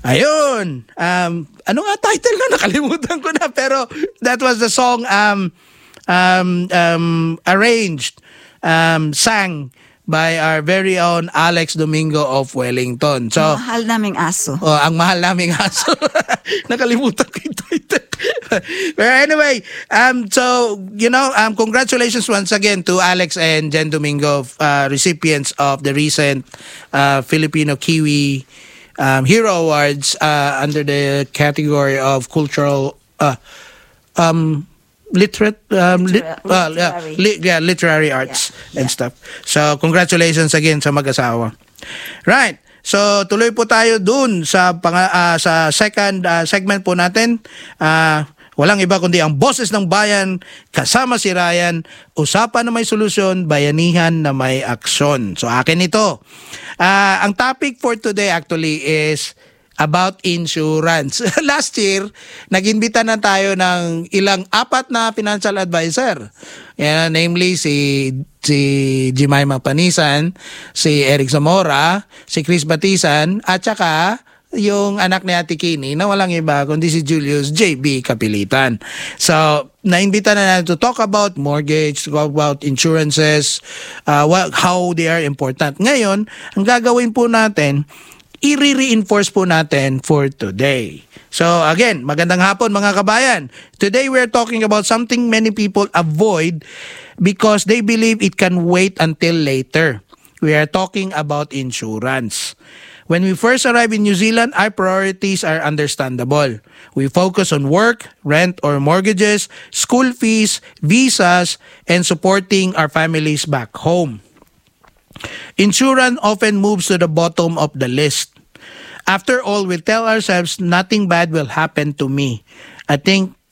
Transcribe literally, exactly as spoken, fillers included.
Ayun. Um, ano nga title na? Nakalimutan ko na. Pero that was the song um, um, um, arranged, um, sang by our very own Alex Domingo of Wellington. So, Mahal naming aso. oh, ang mahal naming aso. Nakalimutan ko yung title. But anyway, um, so, you know, um, congratulations once again to Alex and Jen Domingo, uh, recipients of the recent uh, Filipino Kiwi um, Hero Awards uh, under the category of cultural uh, um, literate um, lit, uh, yeah, li, yeah, literary arts yeah. and yeah. stuff. So, congratulations again sa mag-asawa. Right. So, tuloy po tayo dun sa pang, uh, sa second uh, segment po natin. Uh, walang iba kundi ang boses ng bayan kasama si Ryan. Usapan na may solusyon, bayanihan na may aksyon. So, akin ito. Uh, ang topic for today actually is about insurance. Last year, nag-imbita na tayo ng ilang apat na financial advisor. Yan, namely si si Jemima Panisan, si Eric Zamora, si Chris Batisan, at saka yung anak ni Ate Kini na walang iba kundi si Julius J B Kapilitan. So, naimbita na natin to talk about mortgage, to talk about insurances, uh, what, how they are important. Ngayon, ang gagawin po natin, i-re-reinforce po natin for today. So again, magandang hapon mga kabayan. Today we're talking about something many people avoid because they believe it can wait until later. We are talking about insurance. When we first arrive in New Zealand, our priorities are understandable. We focus on work, rent or mortgages, school fees, visas, and supporting our families back home. Insurance often moves to the bottom of the list. After all, we tell ourselves nothing bad will happen to me. I think